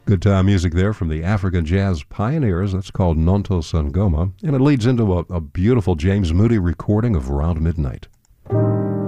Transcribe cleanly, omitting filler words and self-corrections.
Good time music there from the African Jazz Pioneers. That's called Nonto Sangoma. And it leads into a beautiful James Moody recording of Around Midnight.